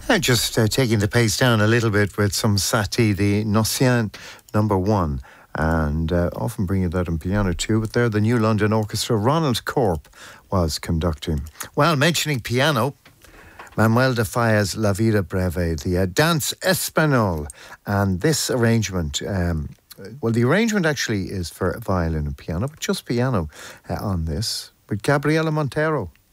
Just taking the pace down a little bit with some Satie, the Nocien #1, and often bringing that on piano too. But there, the New London Orchestra, Ronald Corp was conducting. Well, mentioning piano, Manuel de Falla's La Vida Breve, the Dance Espagnol, and this arrangement. Well, the arrangement actually is for violin and piano, but just piano on this, with Gabriela Montero.